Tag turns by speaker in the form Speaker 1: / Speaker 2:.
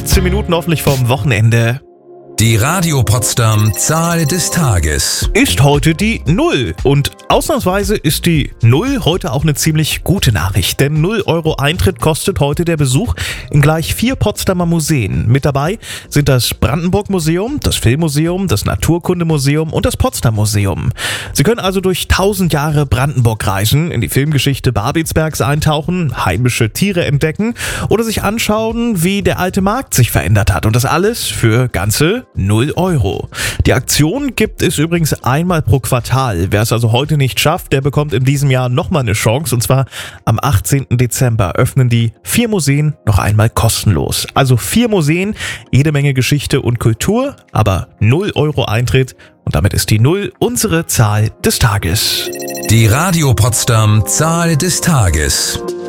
Speaker 1: 15 Minuten hoffentlich vom Wochenende.
Speaker 2: Die Radio Potsdam Zahl des Tages.
Speaker 1: Ist heute die 0. Und ausnahmsweise ist die 0 heute auch eine ziemlich gute Nachricht. Denn 0 Euro Eintritt kostet heute der Besuch in gleich 4 Potsdamer Museen. Mit dabei sind das Brandenburg-Museum, das Filmmuseum, das Naturkundemuseum und das Potsdam-Museum. Sie können also durch 1000 Jahre Brandenburg reisen, in die Filmgeschichte Babelsbergs eintauchen, heimische Tiere entdecken oder sich anschauen, wie der alte Markt sich verändert hat. Und das alles für ganze 0 Euro. Die Aktion gibt es übrigens einmal pro Quartal. Wer es also heute nicht schafft, der bekommt in diesem Jahr nochmal eine Chance. Und zwar am 18. Dezember öffnen die 4 Museen noch einmal kostenlos. Also 4 Museen, jede Menge Geschichte und Kultur, aber 0 Euro Eintritt. Und damit ist die 0 unsere Zahl des Tages.
Speaker 2: Die Radio Potsdam Zahl des Tages.